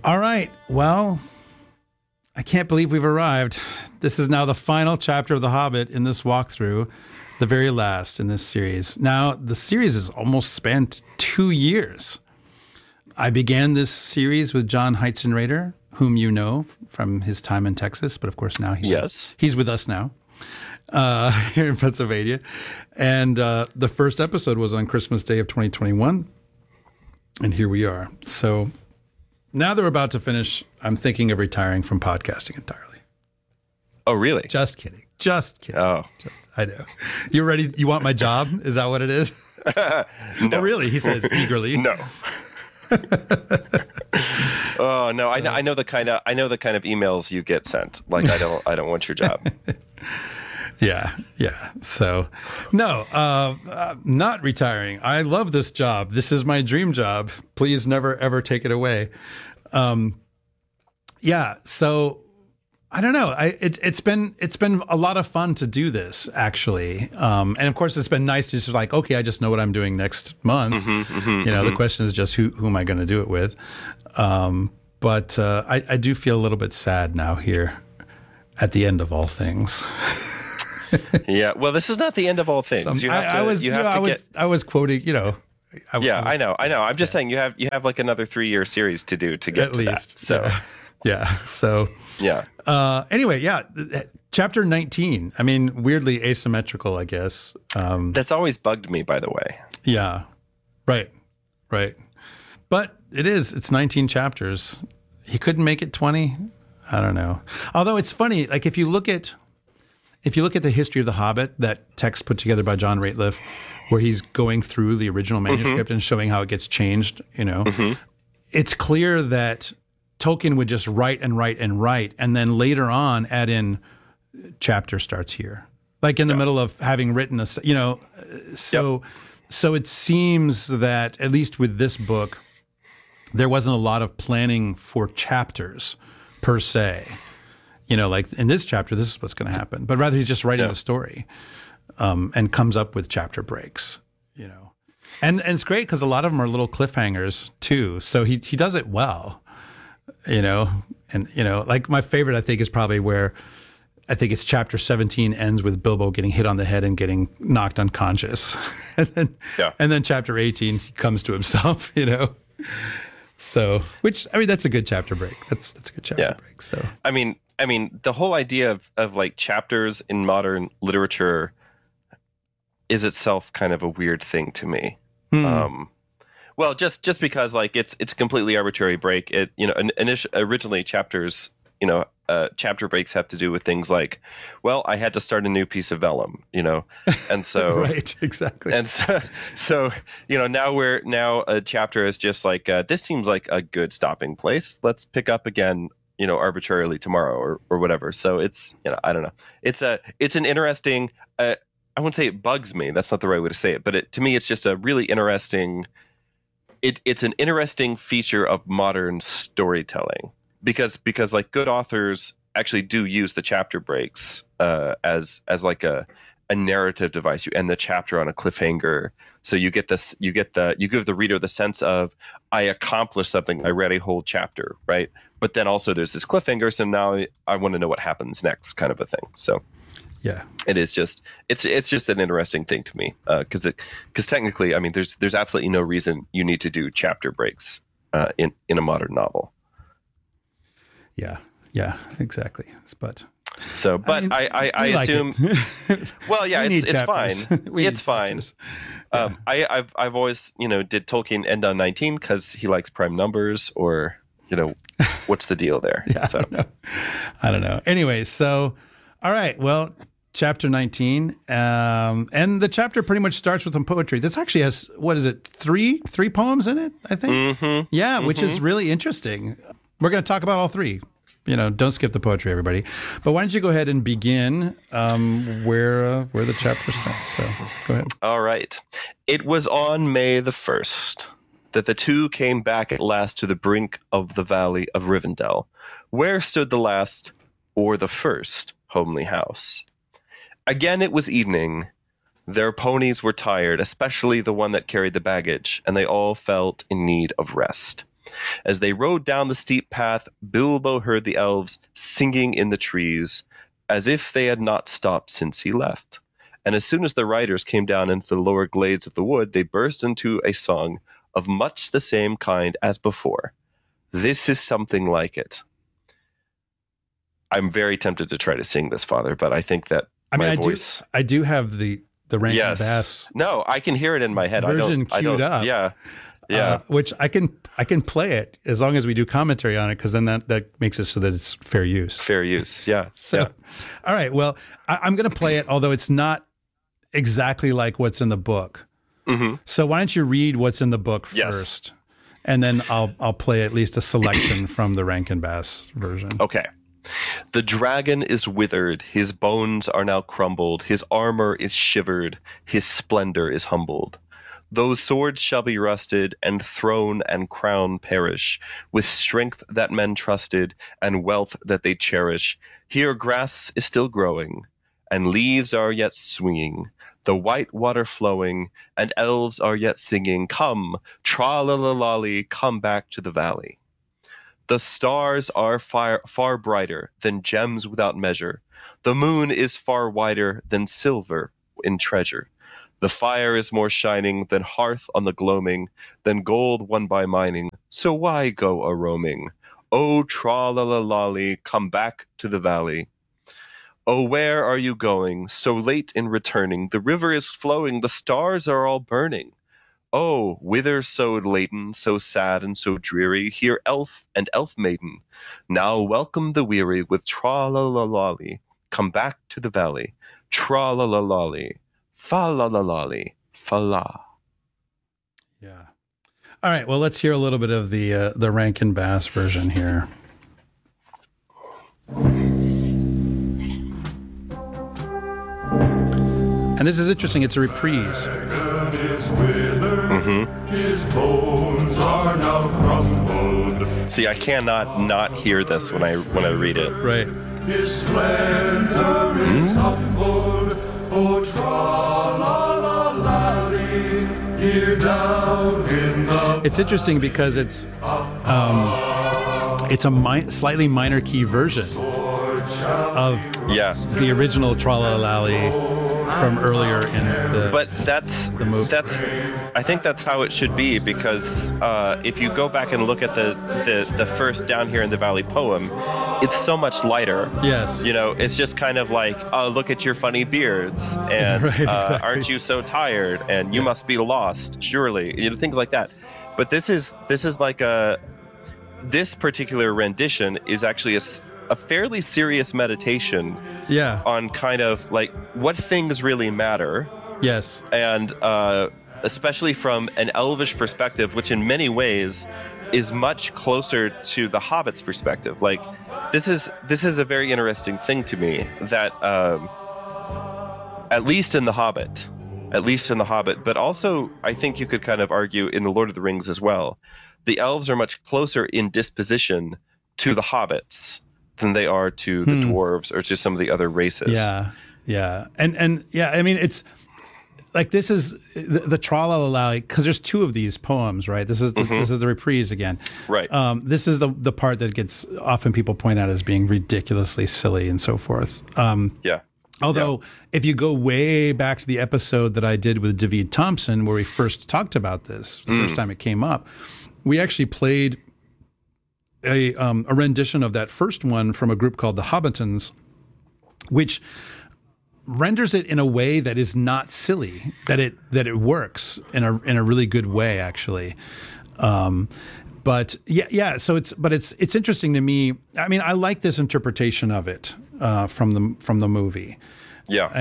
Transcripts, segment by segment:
All right. Well, I can't believe we've arrived. This is now the final chapter of The Hobbit in this walkthrough, the very last in this series. Now, the series has almost spanned 2 years. I began this series with John Heizenreiter, whom you know from his time in Texas, but of course now he's with us now here in Pennsylvania. And the first episode was on Christmas Day of 2021. And here we are. So now that we're about to finish, I'm thinking of retiring from podcasting entirely. Oh, really? Just kidding. Just kidding. Oh. I know. You ready? You want my job? Is that what it is? No. Oh, really? He says eagerly. No. Oh no! I know the kind of emails you get sent. Like I don't want your job. Yeah. So, no, not retiring. I love this job. This is my dream job. Please never ever take it away. Yeah. So I don't know. It's been a lot of fun to do this actually. And of course it's been nice to just like, okay, I just know what I'm doing next month. The question is just who am I going to do it with? But I do feel a little bit sad now here at the end of all things. Yeah. Well, this is not the end of all things. I was quoting, I know. I'm just saying you have like another 3-year series to do to get at to least, that. So yeah. So yeah. Anyway, yeah. Chapter 19. I mean, weirdly asymmetrical, I guess. That's always bugged me, by the way. Yeah. Right. But it's 19 chapters. He couldn't make it 20. I don't know. Although it's funny, like if you look at the history of The Hobbit, that text put together by John Rateliff, where he's going through the original manuscript and showing how it gets changed, it's clear that Tolkien would just write, and then later on add in chapter starts here, like in the middle of having written So it seems that at least with this book, there wasn't a lot of planning for chapters per se. Like in this chapter, this is what's going to happen. But rather, he's just writing the story and comes up with chapter breaks, And it's great because a lot of them are little cliffhangers too. So he does it well, like my favorite, I think, is probably where I think it's chapter 17 ends with Bilbo getting hit on the head and getting knocked unconscious. and then chapter 18, he comes to himself, So, that's a good chapter break. That's a good chapter break. So, I mean, the whole idea of like chapters in modern literature is itself kind of a weird thing to me. Well, just because like it's a completely arbitrary break. It originally chapters, chapter breaks have to do with things like, well, I had to start a new piece of vellum, and so right, exactly, and so now a chapter is just like this seems like a good stopping place. Let's pick up again, arbitrarily tomorrow or whatever. So it's I don't know. It's an interesting. I wouldn't say it bugs me. That's not the right way to say it. But to me, it's just a really interesting. It's an interesting feature of modern storytelling. Because like good authors actually do use the chapter breaks as like a narrative device. You end the chapter on a cliffhanger, so you give the reader the sense of I accomplished something. I read a whole chapter, right? But then also there's this cliffhanger, so now I want to know what happens next, kind of a thing. So yeah, it is just it's just an interesting thing to me because technically, I mean, there's absolutely no reason you need to do chapter breaks in a modern novel. Yeah, exactly. But I assume. Well, yeah, it's fine. It's fine. I've always did Tolkien end on 19 because he likes prime numbers, or what's the deal there? Yeah, so I don't know. Anyway, so all right, well, chapter 19, and the chapter pretty much starts with some poetry. This actually has three poems in it, I think. Yeah, which is really interesting. We're going to talk about all three. Don't skip the poetry, everybody. But why don't you go ahead and begin where the chapter starts? So go ahead. All right. It was on May the 1st that the two came back at last to the brink of the valley of Rivendell, where stood the last, or the first, homely house. Again it was evening. Their ponies were tired, especially the one that carried the baggage, and they all felt in need of rest. As they rode down the steep path, Bilbo heard the elves singing in the trees, as if they had not stopped since he left. And as soon as the riders came down into the lower glades of the wood, they burst into a song of much the same kind as before. This is something like it. I'm very tempted to try to sing this, Father, but I think that my voice... I do have the Rankin Bass. No, I can hear it in my head. Version queued up. Yeah. Which I can play it as long as we do commentary on it, because then that makes it so that it's fair use. Fair use, yeah. So, all right. Well, I'm going to play it, although it's not exactly like what's in the book. Mm-hmm. So why don't you read what's in the book first, and then I'll play at least a selection from the Rankin Bass version. Okay. The dragon is withered, his bones are now crumbled, his armor is shivered, his splendor is humbled. Those swords shall be rusted, and throne and crown perish, with strength that men trusted, and wealth that they cherish. Here grass is still growing, and leaves are yet swinging, the white water flowing, and elves are yet singing, come, tra-la-la-lolly, come back to the valley. The stars are far brighter than gems without measure. The moon is far wider than silver in treasure. The fire is more shining than hearth on the gloaming, than gold won by mining. So why go a-roaming? Oh, tra-la-la-lolly, come back to the valley. Oh, where are you going, so late in returning? The river is flowing, the stars are all burning. Oh, whither so laden, so sad and so dreary, here elf and elf maiden, now welcome the weary with tra-la-la-lolly, come back to the valley, tra-la-la-lolly, fa-la-la-lolly, fa-la. Yeah. All right, well, let's hear a little bit of the Rankin Bass version here. And this is interesting, it's a reprise. Mm-hmm. His bones are now crumbled. See, I cannot not hear this when I read it. Right. His splendor is humbled. Oh, tra-la-la-la-lee, here down in the... It's interesting because it's a slightly minor key version of the original Tra-la-la-lee from earlier in the... But that's I think that's how it should be, because if you go back and look at the first Down Here in the Valley poem, it's so much lighter. Yes. You know, it's just kind of like, oh, look at your funny beards, and right, exactly. Aren't you so tired, and you must be lost, surely, you know, things like that. But this is like this particular rendition is actually a fairly serious meditation on kind of like what things really matter. Yes. And especially from an elvish perspective, which in many ways is much closer to the Hobbit's perspective. Like this is a very interesting thing to me that at least in the Hobbit, but also I think you could kind of argue in the Lord of the Rings as well, the elves are much closer in disposition to the hobbits than they are to the dwarves or to some of the other races. Yeah. And yeah, I mean, it's like, this is the Tra-la-la-la, because there's two of these poems, right? This is the reprise again. Right. This is the part that gets often people point out as being ridiculously silly and so forth. Although if you go way back to the episode that I did with David Thompson, where we first talked about this, the first time it came up, we actually played a rendition of that first one from a group called the Hobbitons, which renders it in a way that is not silly, that it works in a really good way, actually. But so it's interesting to me. I mean, I like this interpretation of it from the movie. Yeah.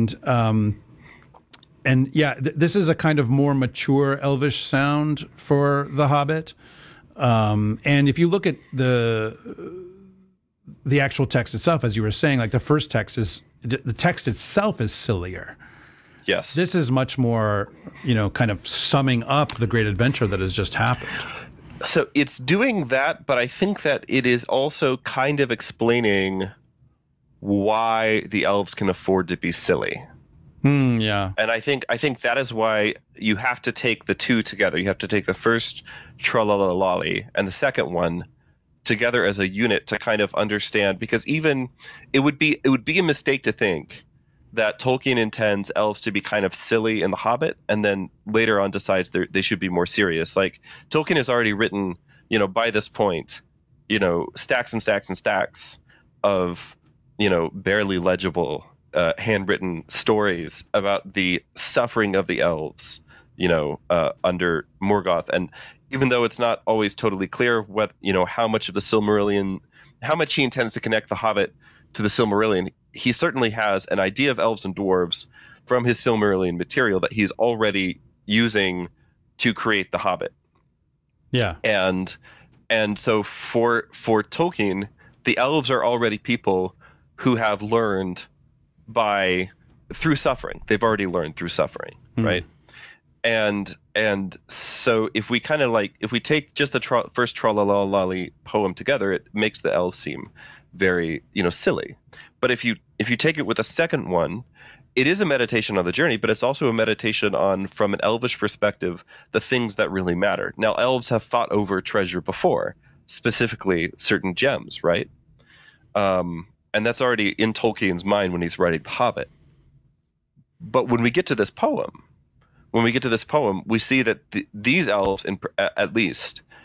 This is a kind of more mature elvish sound for The Hobbit. And if you look at the actual text itself, as you were saying, like the first text the text itself is sillier. Yes. This is much more, kind of summing up the great adventure that has just happened. So it's doing that, but I think that it is also kind of explaining why the elves can afford to be silly. Yeah. And I think that is why you have to take the two together. You have to take the first Tralalalali and the second one together as a unit to kind of understand, because even it would be a mistake to think that Tolkien intends elves to be kind of silly in The Hobbit and then later on decides they should be more serious. Like Tolkien has already written, by this point, stacks and stacks and stacks of, barely legible handwritten stories about the suffering of the elves, under Morgoth. And even though it's not always totally clear what, how much of the Silmarillion, how much he intends to connect The Hobbit to the Silmarillion, he certainly has an idea of elves and dwarves from his Silmarillion material that he's already using to create The Hobbit. Yeah. And so for Tolkien, the elves are already people who have learned through suffering. They've already learned through suffering, right? And so if we take just the first Tralalalali poem together, it makes the elves seem very, silly. But if you take it with the second one, it is a meditation on the journey, but it's also a meditation on, from an elvish perspective, the things that really matter. Now, elves have fought over treasure before, specifically certain gems, right? And that's already in Tolkien's mind when he's writing The Hobbit. But when we get to this poem, we see that these elves, at least,